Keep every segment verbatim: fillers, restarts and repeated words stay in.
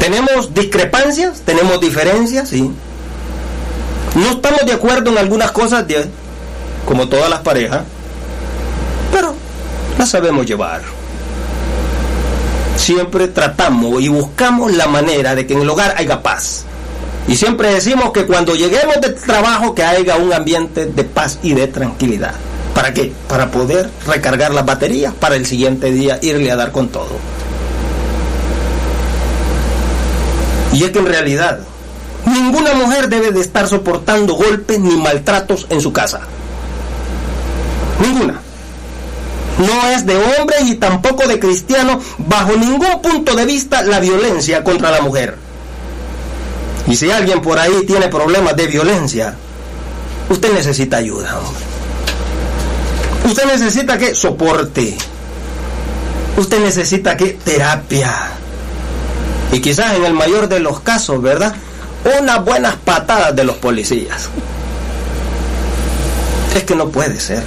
Tenemos discrepancias, tenemos diferencias, sí. No estamos de acuerdo en algunas cosas, como todas las parejas, pero las sabemos llevar. Siempre tratamos y buscamos la manera de que en el hogar haya paz. Y siempre decimos que cuando lleguemos del trabajo que haya un ambiente de paz y de tranquilidad. ¿Para qué? Para poder recargar las baterías para el siguiente día irle a dar con todo. Y es que en realidad ninguna mujer debe de estar soportando golpes ni maltratos en su casa. Ninguna. No es de hombres y tampoco de cristianos, bajo ningún punto de vista, la violencia contra la mujer. Y si alguien por ahí tiene problemas de violencia, usted necesita ayuda, hombre. Usted necesita que soporte. Usted necesita que terapia. Y quizás en el mayor de los casos, ¿verdad?, unas buenas patadas de los policías. Es que no puede ser.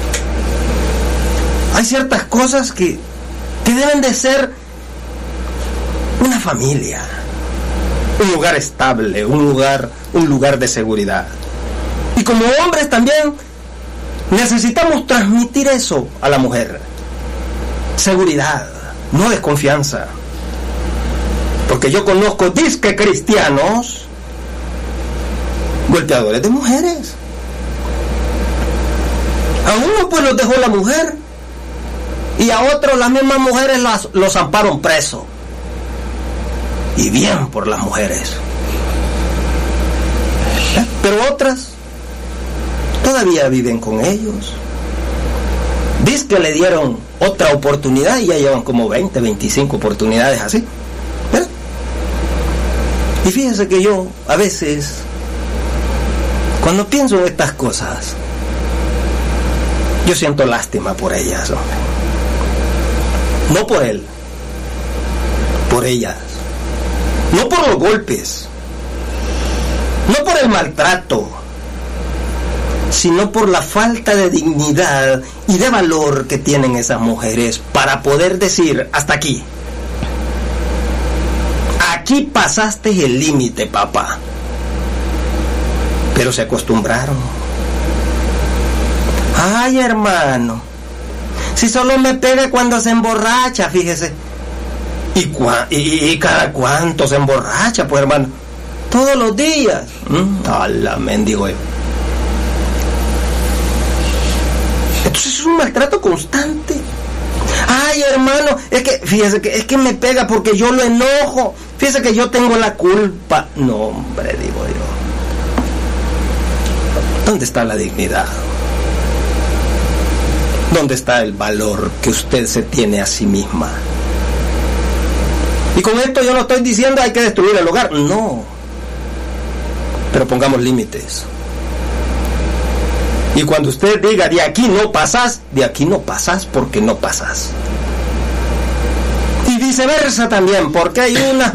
Hay ciertas cosas que, que deben de ser una familia, un lugar estable, un lugar, un lugar de seguridad. Y como hombres también necesitamos transmitir eso a la mujer. Seguridad, no desconfianza. Porque yo conozco disque cristianos golpeadores de mujeres. A uno pues los dejó la mujer y a otros las mismas mujeres las, los amparon preso. Y bien por las mujeres. Pero otras todavía viven con ellos. Dice que le dieron otra oportunidad y ya llevan como veinte, veinticinco oportunidades así. ¿Verdad? Y fíjense que yo a veces, cuando pienso en estas cosas, yo siento lástima por ellas, hombre. No por él, por ellas. No por los golpes, no por el maltrato, sino por la falta de dignidad y de valor que tienen esas mujeres para poder decir hasta aquí. Aquí pasaste el límite, papá. Pero se acostumbraron. Ay, hermano, si solo me pega cuando se emborracha, fíjese. ¿Y, cua- y, y cada cuánto se emborracha, pues, hermano? Todos los días. ¿Mm? ¡Hala, mendigo! Entonces es un maltrato constante. Ay, hermano, es que, fíjese que es que me pega porque yo lo enojo. Fíjese que yo tengo la culpa. No, hombre, digo yo. ¿Dónde está la dignidad? ¿Dónde está el valor que usted se tiene a sí misma? Y con esto yo no estoy diciendo hay que destruir el hogar. No. Pero pongamos límites. Y cuando usted diga de aquí no pasas, de aquí no pasas porque no pasas. Y viceversa también, porque hay una